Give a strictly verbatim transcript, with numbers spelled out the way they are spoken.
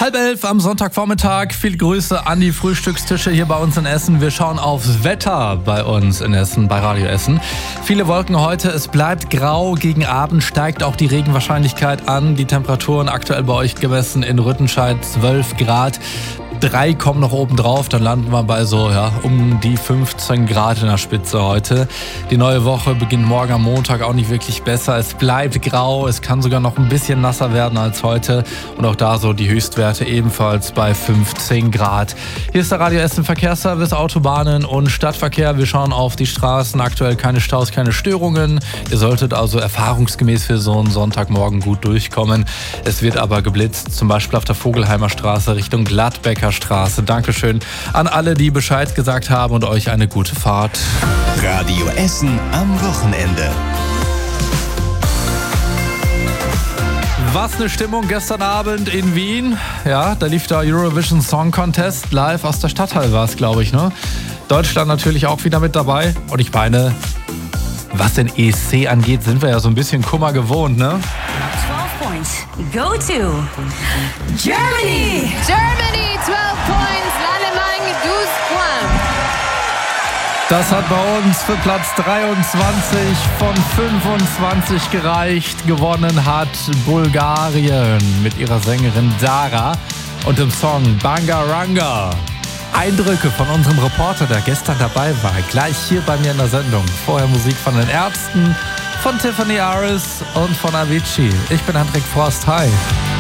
Halb elf am Sonntagvormittag. Viele Grüße an die Frühstückstische hier bei uns in Essen. Wir schauen aufs Wetter bei uns in Essen, bei Radio Essen. Viele Wolken heute. Es bleibt grau. Gegen Abend steigt auch die Regenwahrscheinlichkeit an. Die Temperaturen aktuell bei euch gemessen in Rüttenscheid zwölf Grad. Drei kommen noch oben drauf, dann landen wir bei so ja, um die fünfzehn Grad in der Spitze heute. Die neue Woche beginnt morgen am Montag auch nicht wirklich besser. Es bleibt grau, es kann sogar noch ein bisschen nasser werden als heute. Und auch da so die Höchstwerte ebenfalls bei fünfzehn Grad. Hier ist der Radio Essen Verkehrsservice, Autobahnen und Stadtverkehr. Wir schauen auf die Straßen, aktuell keine Staus, keine Störungen. Ihr solltet also erfahrungsgemäß für so einen Sonntagmorgen gut durchkommen. Es wird aber geblitzt, zum Beispiel auf der Vogelheimer Straße Richtung Gladbecker Straße. Dankeschön an alle, die Bescheid gesagt haben und euch eine gute Fahrt. Radio Essen am Wochenende. Was eine Stimmung gestern Abend in Wien. Ja, da lief der Eurovision Song Contest. Live aus der Stadthalle war es, glaube ich, ne? Deutschland natürlich auch wieder mit dabei. Und ich meine, was den E S C angeht, sind wir ja so ein bisschen Kummer gewohnt, ne? twelve points. Go to Germany! Germany, twelve points. L'Allemagne, douze points. Das hat bei uns für Platz dreiundzwanzig von fünfundzwanzig gereicht. Gewonnen hat Bulgarien mit ihrer Sängerin Dara und dem Song Bangaranga. Eindrücke von unserem Reporter, der gestern dabei war, gleich hier bei mir in der Sendung. Vorher Musik von den Ärzten, von Tiffany Aris und von Avicii. Ich bin Hendrik Frost. Hi.